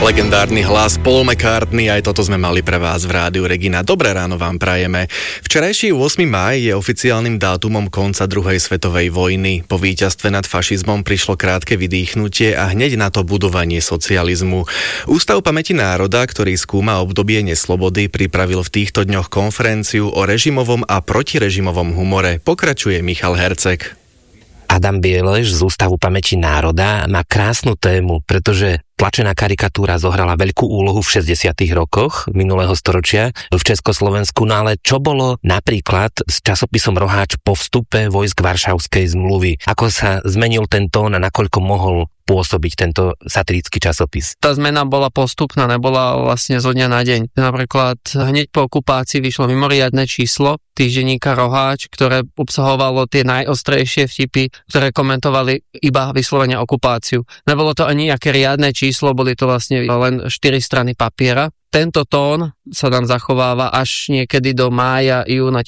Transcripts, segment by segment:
Legendárny hlas Paul McCartney, aj toto sme mali pre vás v Rádiu Regina. Dobré ráno vám prajeme. Včerajší 8. máj je oficiálnym dátumom konca druhej svetovej vojny. Po víťazstve nad fašizmom prišlo krátke vydýchnutie a hneď na to budovanie socializmu. Ústav pamäti národa, ktorý skúma obdobie neslobody, pripravil v týchto dňoch konferenciu o režimovom a protirežimovom humore. Pokračuje Michal Herceg. Adam Bieleš z Ústavu pamäti národa má krásnu tému, pretože tlačená karikatúra zohrala veľkú úlohu v 60. rokoch minulého storočia v Československu, no ale čo bolo napríklad s časopisom Roháč po vstupe vojsk Varšavskej zmluvy? Ako sa zmenil ten tón a nakoľko mohol pôsobiť tento satirický časopis? Tá zmena bola postupná, nebola vlastne zo dňa na deň. Napríklad hneď po okupácii vyšlo mimoriadne číslo týždenníka Roháč, ktoré obsahovalo tie najostrejšie vtipy, ktoré komentovali iba vyslovene okupáciu. Nebolo to ani nejaké riadne číslo, boli to vlastne len 4 strany papiera. Tento tón sa nám zachováva až niekedy do mája, júna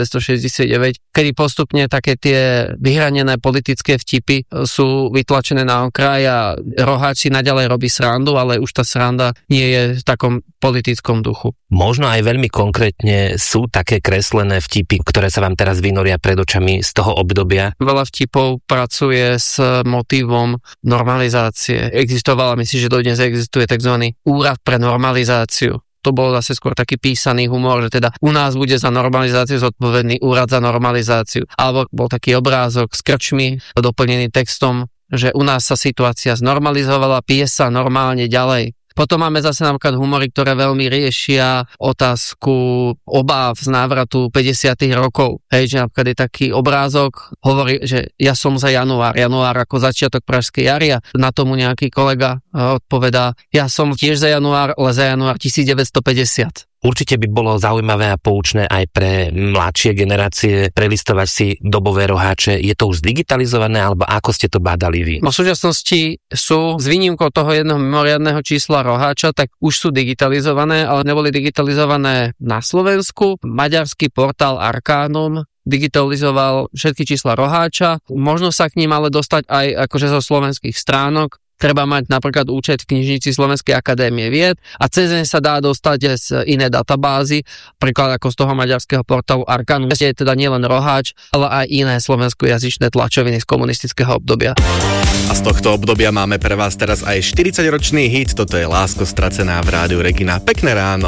1969, kedy postupne také tie vyhranené politické vtipy sú vytlačené na okraj a Roháč si naďalej robí srandu, ale už tá sranda nie je v takom politickom duchu. Možno aj veľmi konkrétne sú také kreslené vtipy, ktoré sa vám teraz vynoria pred očami z toho obdobia? Veľa vtipov pracuje s motívom normalizácie. Existovala, myslím, že dodnes existuje tzv. Úrad pre normalizáciu. To bol zase skôr taký písaný humor, že teda u nás bude za normalizáciu zodpovedný úrad za normalizáciu. Alebo bol taký obrázok s krčmi doplnený textom, že u nás sa situácia znormalizovala, pije sa normálne ďalej. Potom máme zase napríklad humory, ktoré veľmi riešia otázku obáv z návratu 50. rokov. Hej, že napríklad je taký obrázok, hovorí, že ja som za január ako začiatok pražskej jary a na tomu nejaký kolega odpovedá, ja som tiež za január, ale za január 1950. Určite by bolo zaujímavé a poučné aj pre mladšie generácie prelistovať si dobové roháče. Je to už zdigitalizované, alebo ako ste to bádali vy? V súčasnosti sú, s výnimkou toho jedného mimoriadneho čísla roháča, tak už sú digitalizované, ale neboli digitalizované na Slovensku. Maďarský portál Arcanum digitalizoval všetky čísla roháča. Možno sa k ním ale dostať aj akože zo slovenských stránok. Treba mať napríklad účet v knižnici Slovenskej akadémie vied a cez ne sa dá dostať z iné databázy, príklad ako z toho maďarského portálu Arcanum, kde je teda nielen roháč, ale aj iné slovenskojazyčné tlačoviny z komunistického obdobia. A z tohto obdobia máme pre vás teraz aj 40-ročný hit, toto je Lásko stracená v Rádiu Regina. Pekné ráno.